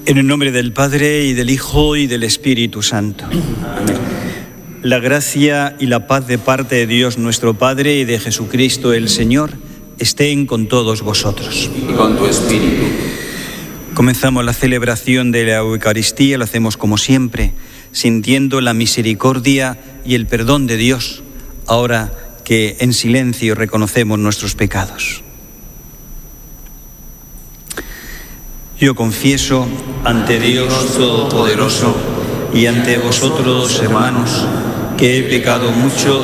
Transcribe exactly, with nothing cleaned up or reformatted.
En el nombre del Padre, y del Hijo, y del Espíritu Santo. Amén. La gracia y la paz de parte de Dios nuestro Padre y de Jesucristo el Señor estén con todos vosotros. Y con tu espíritu. Comenzamos la celebración de la Eucaristía, lo hacemos como siempre, sintiendo la misericordia y el perdón de Dios, ahora que en silencio reconocemos nuestros pecados. Yo confieso ante Dios Todopoderoso y ante vosotros, hermanos, que he pecado mucho